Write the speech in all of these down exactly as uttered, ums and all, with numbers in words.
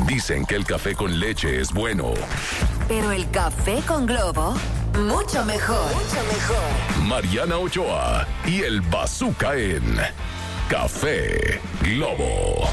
Dicen que el café con leche es bueno. Pero el café con Globo, mucho mejor. Mucho mejor. Mariana Ochoa y el Bazooka en Café Globo.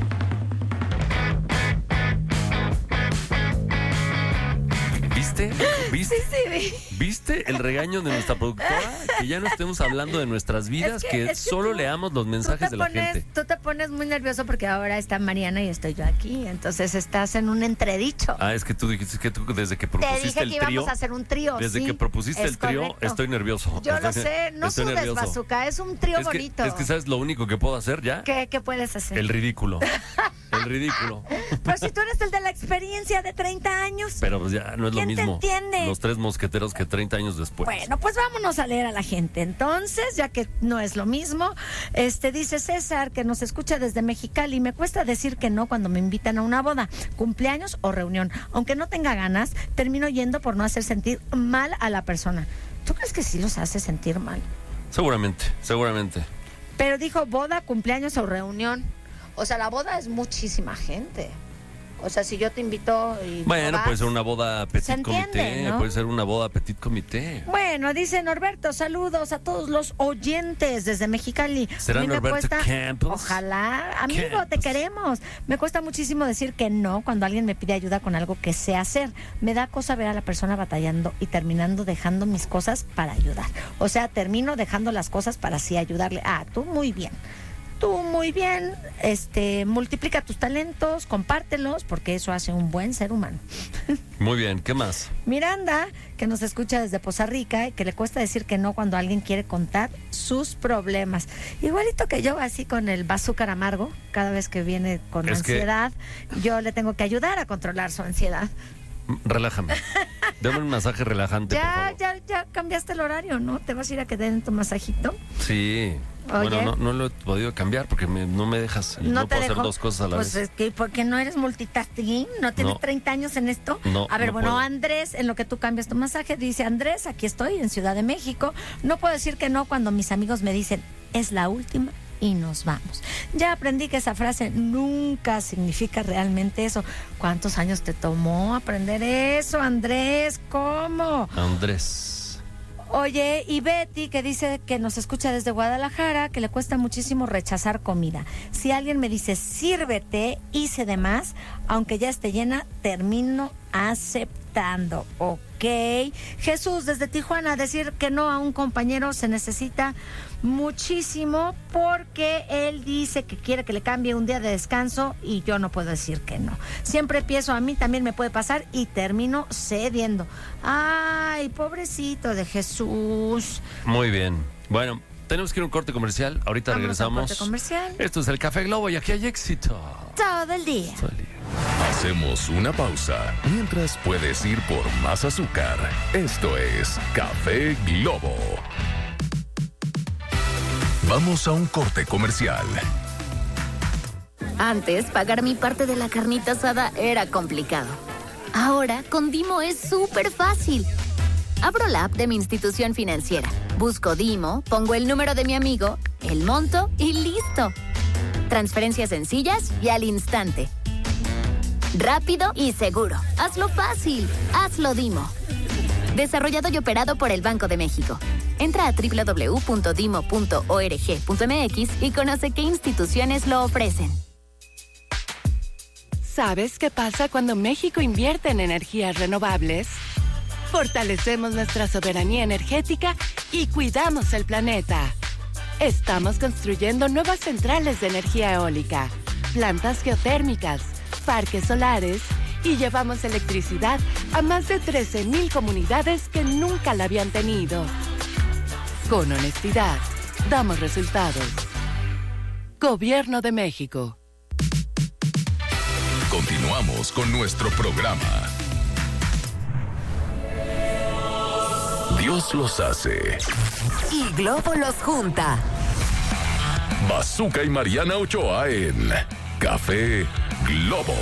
¿Viste? ¿Viste? Sí, sí, vi. ¿Viste el regaño de nuestra productora? Que ya no estemos hablando de nuestras vidas, Es que- que, es que solo tú- leamos los Tú mensajes te, de la pones, gente. tú te pones muy nervioso porque ahora está Mariana y estoy yo aquí. Entonces estás en un entredicho. Ah, es que tú dijiste que tú desde que Te propusiste dije el que íbamos trío, a hacer un trío. desde sí, que propusiste es el trío, correcto. estoy nervioso. Yo lo Estoy- sé, no estoy sudes, nervioso. Bazooka, es un trío Es que, bonito. es que sabes lo único que puedo hacer ya, ¿Qué, ¿Qué puedes hacer? el ridículo. El ridículo. Pero si tú eres el de la experiencia de treinta años. Pero pues ya no es lo ¿Quién te mismo. entiende? Los tres mosqueteros que treinta años después. Bueno, pues vámonos a leer a la gente. Entonces, ya que no es lo mismo, este dice César que nos escucha desde Mexicali. Me cuesta decir que no cuando me invitan a una boda, cumpleaños o reunión. Aunque no tenga ganas, termino yendo por no hacer sentir mal a la persona. ¿Tú crees que sí los hace sentir mal? Seguramente, seguramente. Pero dijo boda, cumpleaños o reunión. O sea, la boda es muchísima gente. O sea, si yo te invito y Bueno, no vas, puede ser una boda petit se entiende, comité, ¿no? puede ser una boda petit comité. Bueno, dice Norberto, saludos a todos los oyentes desde Mexicali. ¿Será A mí me Norberto cuesta- Campos? Ojalá. Amigo, Campos. te queremos. Me cuesta muchísimo decir que no cuando alguien me pide ayuda con algo que sé hacer. Me da cosa ver a la persona batallando y terminando dejando mis cosas para ayudar. O sea, termino dejando las cosas para así ayudarle. Ah, tú muy bien. Tú muy bien, este, multiplica tus talentos, compártelos, porque eso hace un buen ser humano. Muy bien, ¿qué más? Miranda, que nos escucha desde Poza Rica y que le cuesta decir que no cuando alguien quiere contar sus problemas. Igualito que yo, así con el bazooka amargo, cada vez que viene con Es que- ansiedad, yo le tengo que ayudar a controlar su ansiedad. Relájame. Dame un masaje relajante, por Ya, favor. ya, ya cambiaste el horario, ¿no? ¿Te vas a ir a que den tu masajito? Sí. Oye. Bueno, no, no lo he podido cambiar porque me- no me dejas. Y no te puedo hacer dejo. dos cosas a la pues vez. es que, ¿por qué no eres multitasking? ¿No tienes No. treinta años en esto? No, A ver, no bueno, puedo. Andrés, en lo que tú cambias tu masaje, dice Andrés, aquí estoy en Ciudad de México. No puedo decir que no cuando mis amigos me dicen, es la última y nos vamos. Ya aprendí que esa frase nunca significa realmente eso. ¿Cuántos años te tomó aprender eso, Andrés? ¿Cómo? Andrés. Oye, y Betty, que dice que nos escucha desde Guadalajara, que le cuesta muchísimo rechazar comida. Si alguien me dice, sírvete, hice de más, aunque ya esté llena, termino aceptando. Ok. Jesús, desde Tijuana, decir que no a un compañero se necesita muchísimo porque él dice que quiere que le cambie un día de descanso y yo no puedo decir que no. Siempre pienso, a mí también me puede pasar y termino cediendo. Ay, pobrecito de Jesús. Muy bien. Bueno, tenemos que ir a un corte comercial. Ahorita Vámonos a un regresamos. corte comercial. Esto es el Café Globo y aquí hay éxito. Todo el día. Todo el día. Hacemos una pausa mientras puedes ir por más azúcar. Esto es Café Globo. Vamos a un corte comercial. Antes, pagar mi parte de la carnita asada era complicado. Ahora, con Dimo es súper fácil. Abro la app de mi institución financiera, busco Dimo, pongo el número de mi amigo, el monto y listo. Transferencias sencillas y al instante. Rápido y seguro. Hazlo fácil. Hazlo Dimo. Desarrollado y operado por el Banco de México. Entra a doble u doble u doble u punto dimo punto org punto m x y conoce qué instituciones lo ofrecen. ¿Sabes qué pasa cuando México invierte en energías renovables? Fortalecemos nuestra soberanía energética y cuidamos el planeta. Estamos construyendo nuevas centrales de energía eólica, plantas geotérmicas, parques solares y llevamos electricidad a más de trece mil comunidades que nunca la habían tenido. Con honestidad, damos resultados. Gobierno de México. Continuamos con nuestro programa. Dios los hace. Y Globo los junta. Bazooka y Mariana Ochoa en Café Globo.